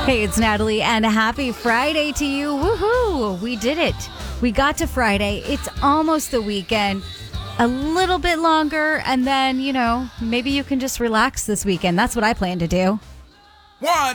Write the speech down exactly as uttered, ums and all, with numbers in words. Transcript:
Hey, it's Natalie, and happy Friday to you. Woohoo! We did it. We got to Friday. It's almost the weekend. A little bit longer, and then, you know, maybe you can just relax this weekend. That's what I plan to do. One.